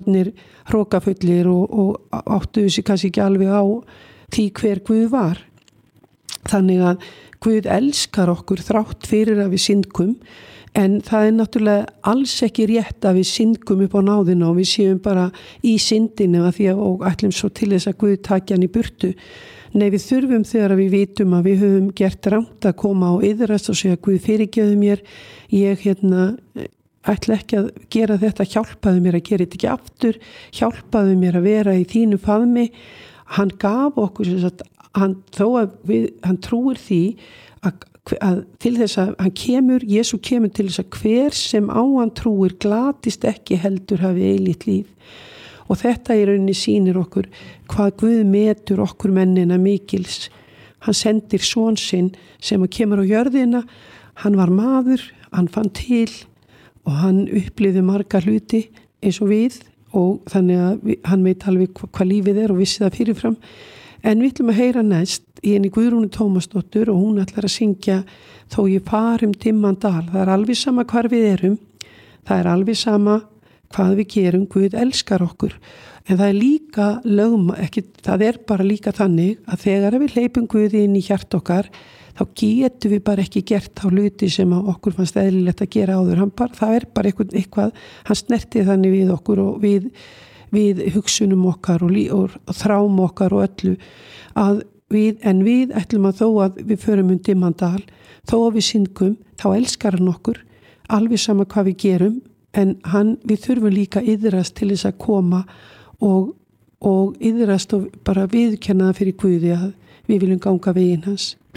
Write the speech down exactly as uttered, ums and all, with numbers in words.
orðnir hrókafullir og, og áttuðu sig kannski ekki alveg á því hver Guð var. Þannig að Guð elskar okkur þrátt fyrir að við syndgum, en það er náttúrulega alls ekki rétt að við syndgum upp á náðina og við séum bara í syndinu að því að og ætlum svo til þess að Guð taki hann í burtu. Nei, við þurfum þegar við vitum að við höfum gert rangt að koma og iðrast og segja Guð fyrirgefðu mér, ég hérna ætla ekki að gera þetta, hjálpaðu mér að gera þetta ekki aftur, hjálpaðu mér að vera í þínu faðmi. Hann gaf okkur sem sagt, hann, þó að við, hann trúir því að, að til þess að hann kemur, Jesú kemur til þess að hver sem á hann trúir glatist ekki heldur hafi eilíft líf. Og þetta í rauninni sýnir okkur hvað Guð metur okkur mennina mikils. Hann sendir son sinn sem að kemur á jörðina, hann var maður, hann fann til og hann upplifði marga hluti eins og við og þannig að við, hann veit alveg hva, hvað lífið er og vissi það fyrirfram. En við ætlum að heyra næst í henni Guðrúnu Tómasdóttur og hún ætlar að syngja Þó ég fari um dimman dal. Það er alveg sama hvar við erum, það er alveg sama hvað við gerum, Guð elskar okkur. En það er líka lögma, ekki, það er bara líka þannig að þegar við hleypum Guði inn í hjart okkar, þá getum við bara ekki gert þá hluti sem okkur fannst eðlilegt að gera áður. Hann bara, það er bara eitthvað, eitthvað, hann snertið þannig við okkur og við, við hugsunum okkar og, og, og þrám okkar og öllu. Að við, en við ætlum að þó að við förum um dimman dal, þó að við syndgum, þá elskar hann okkur, alveg sama hvað við gerum, en hann, við þurfum líka iðrast til þess að koma og, og iðrast og bara viðurkenna það fyrir Guði að við viljum ganga veginn hans.